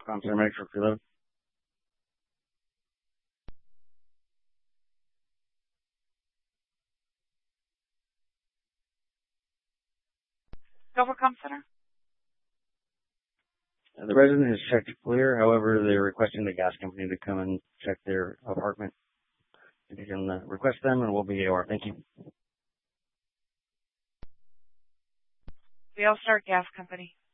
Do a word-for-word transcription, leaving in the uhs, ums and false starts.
Com Center Medic for preload. Go for Com Center. Uh, the resident has checked clear. However, they're requesting the gas company to come and check their apartment. You can uh, request them, and we'll be A O R. Thank you. The All Star Gas Company.